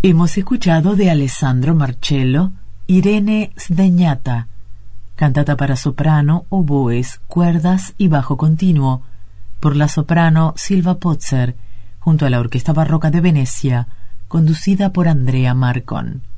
Hemos escuchado de Alessandro Marcello Irene Sdegnata, cantata para soprano, oboes, cuerdas y bajo continuo, por la soprano Silva Pozzer, junto a la Orquesta Barroca de Venecia, conducida por Andrea Marcon.